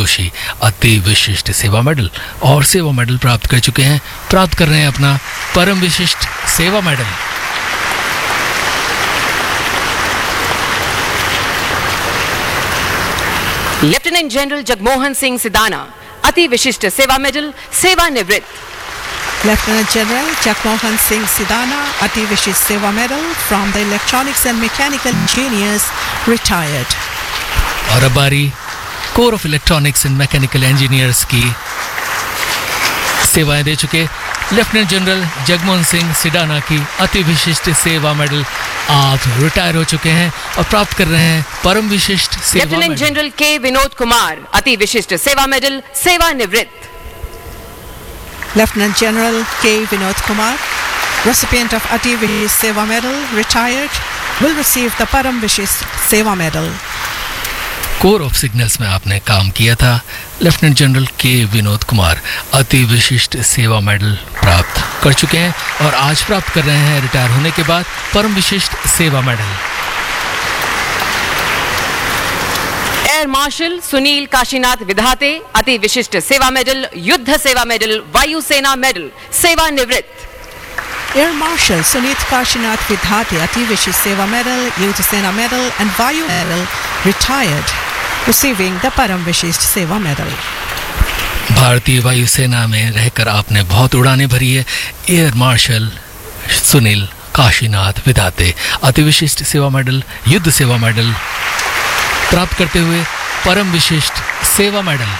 जोशी अति विशिष्ट सेवा मेडल और सेवा मेडल प्राप्त कर चुके हैं, प्राप्त कर रहे हैं अपना परम विशिष्ट सेवा medal. Lieutenant general Jagmohan Singh Sidana अति विशिष्ट सेवा मेडल, सेवानिवृत्त। लेफ्टिनेंट जनरल जगमोहन सिंह सिदाना अति विशिष्ट सेवा medal from the electronics and mechanical engineers, retired. और अब बारी core of electronics and mechanical engineers की सेवाएं दे चुके लेफ्टिनेंट जनरल जगमोहन सिंह सिडाना की अति विशिष्ट सेवा मेडल आप रिटायर हो चुके हैं और प्राप्त कर रहे हैं परम विशिष्ट सेवा मेडल। लेफ्टिनेंट जनरल के विनोद कुमार अति विशिष्ट सेवा मेडल, सेवानिवृत्त। लेफ्टिनेंट जनरल के Vinod Kumar, recipient of Ati Vish Seva Medal, retired, will receive the Param Vishish Seva Medal. Core of signals में आपने काम किया था। लेफ्टिनेंट जनरल के विनोद कुमार अति विशिष्ट सेवा मेडल प्राप्त कर चुके हैं और आज प्राप्त कर रहे हैं रिटायर होने के बाद परम विशिष्ट सेवा medal. Air marshal Sunil Kashinath विधाते अति विशिष्ट सेवा मेडल, युद्ध सेवा मेडल, वायुसेना मेडल, सेवानिवृत्त। Air Marshal Sunit Kashinath Vidhate Ati Vish Seva Medal, Yuddha Sena Medal and Vayu Medal, retired, receiving the Param Vishisht Seva Medal. भारतीय वायुसेना में रहकर आपने बहुत उड़ानें भरी है। एयर मार्शल सुनील काशीनाथ विधाते अति विशिष्ट सेवा मेडल, युद्ध सेवा मेडल प्राप्त करते हुए परम विशिष्ट सेवा मेडल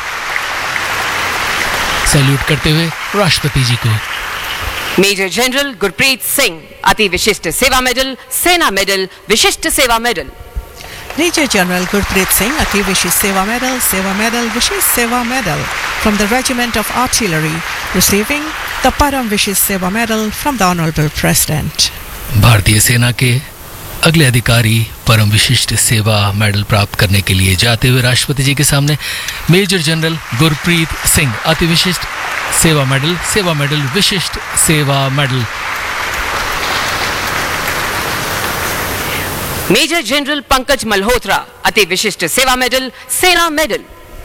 सैल्यूट करते हुए राष्ट्रपति जी को। मेजर जनरल गुरप्रीत सिंह अति विशिष्ट सेवा मेडल, सेना मेडल, विशिष्ट सेवा medal. Major General Gurpreet Singh Ati Vish Seva Medal, Vishish Seva Medal from the Regiment of Artillery, receiving the Param Vishish Seva Medal from the Honorable President. भारतीय सेना के अगले अधिकारी परम विशिष्ट सेवा मेडल प्राप्त करने के लिए जाते हुए राष्ट्रपति जी के सामने मेजर जनरल गुरप्रीत सिंह अति विशिष्ट सेवा मेडल, विशिष्ट सेवा medal. Major general Pankaj Malhotra अति विशिष्ट सेवा मेडल, सेना medal.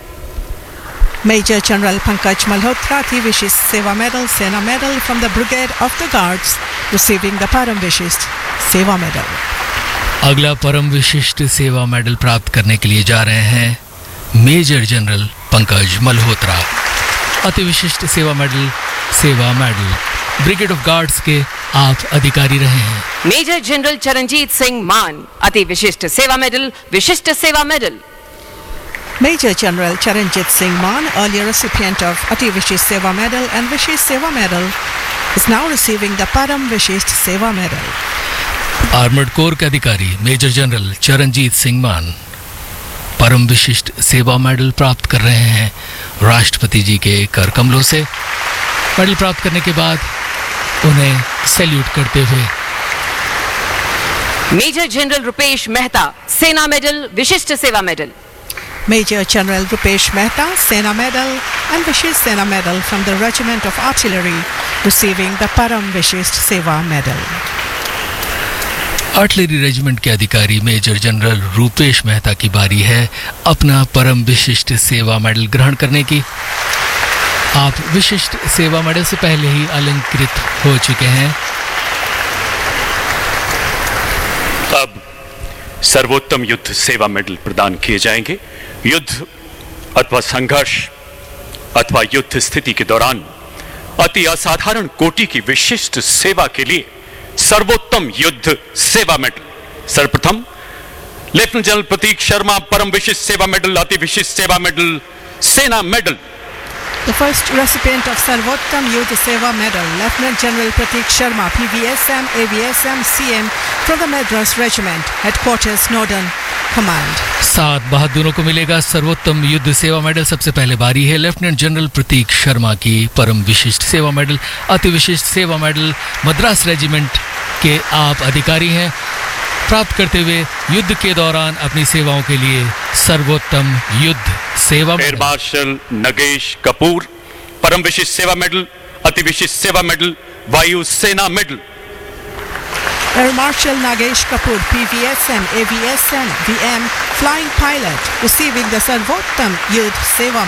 Major General Pankaj Malhotra Ati Vish Seva Medal, Sena Medal from the Brigade of the Guards, receiving the Param Vishisht Seva Medal. अगला परम विशिष्ट सेवा मेडल प्राप्त करने के लिए जा रहे हैं मेजर जनरल पंकज मल्होत्रा अति विशिष्ट सेवा मेडल ब्रिगेड ऑफ गार्ड्स के आप अधिकारी रहे हैं। मेजर जनरल चरणजीत सिंह मान अति विशिष्ट सेवा मेडल, विशिष्ट सेवा medal. Major General Charanjit Singh Maan, earlier recipient of Ati Vish Seva Medal and Vishish Seva Medal, is now receiving the Param Vishisht Seva Medal. Armoured corps के अधिकारी मेजर जनरल चरणजीत सिंह मान परम विशिष्ट सेवा मेडल प्राप्त कर रहे हैं राष्ट्रपति जी के कर कमलों से। मेडल प्राप्त करने के बाद उन्हें सैल्यूट करते हुए मेजर जनरल रुपेश मेहता सेना मेडल, विशिष्ट सेवा medal. Major General Rupesh Mehta, Sena Medal and Vishish Sena Medal from the Regiment of Artillery, receiving the Param Vishisht Seva Medal. Artillery regiment के अधिकारी मेजर जनरल रूपेश मेहता की बारी है अपना परम विशिष्ट सेवा मेडल ग्रहण करने की। आप विशिष्ट सेवा मेडल से पहले ही अलंकृत हो चुके हैं। अब सर्वोत्तम युद्ध सेवा मेडल प्रदान किए जाएंगे। युद्ध अथवा संघर्ष अथवा युद्ध स्थिति के दौरान अति असाधारण कोटि की विशिष्ट सेवा के लिए सर्वोत्तम युद्ध सेवा मेडल। सर्वप्रथम लेफ्टिनेंट जनरल प्रतीक शर्मा परम विशिष्ट सेवा मेडल, अति विशिष्ट सेवा मेडल, सेना medal. The first recipient of Sarvottam Yuddha Seva Medal, Lieutenant General Pratik Sharma, PVSM, AVSM, CM from the Madras Regiment, Headquarters Northern Command. 7 बहादुरों को मिलेगा सर्वोत्तम युद्ध सेवा मेडल। सबसे पहले बारी है लेफ्टिनेंट जनरल प्रतीक शर्मा की परम विशिष्ट सेवा मेडल, अति विशिष्ट सेवा मेडल, मद्रास रेजिमेंट के आप अधिकारी हैं, प्राप्त करते हुए युद्ध के दौरान अपनी सेवाओं के लिए सर्वोत्तम युद्ध सेवा medal. Air marshal Nagesh Kapoor परम विशिष्ट सेवा मेडल, अति विशिष्ट सेवा मेडल, वायु सेना medal. Air Marshal Nagesh Kapoor, PVSM, AVSM, VM, Flying Pilot, receiving the Sarvottam Yuddha Seva